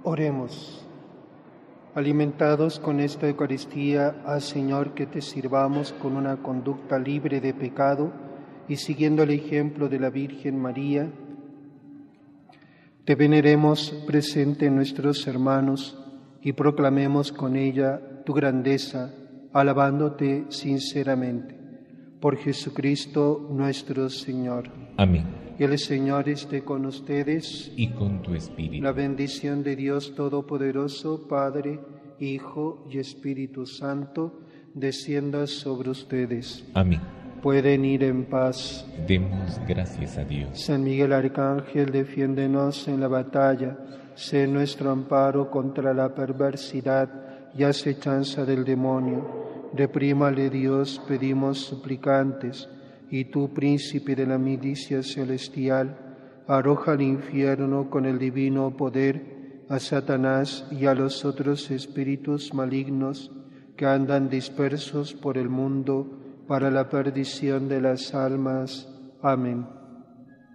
Oremos. Alimentados con esta Eucaristía, haz, Señor, que te sirvamos con una conducta libre de pecado y siguiendo el ejemplo de la Virgen María, te veneremos presente en nuestros hermanos y proclamemos con ella tu grandeza, alabándote sinceramente. Por Jesucristo nuestro Señor. Amén. Y el Señor esté con ustedes. Y con tu espíritu. La bendición de Dios Todopoderoso, Padre, Hijo y Espíritu Santo, descienda sobre ustedes. Amén. Pueden ir en paz. Demos gracias a Dios. San Miguel Arcángel, defiéndenos en la batalla. Sé nuestro amparo contra la perversidad y acechanza del demonio. Reprímale Dios, pedimos suplicantes. Y tú, príncipe de la milicia celestial, arroja al infierno con el divino poder a Satanás y a los otros espíritus malignos que andan dispersos por el mundo para la perdición de las almas. Amén.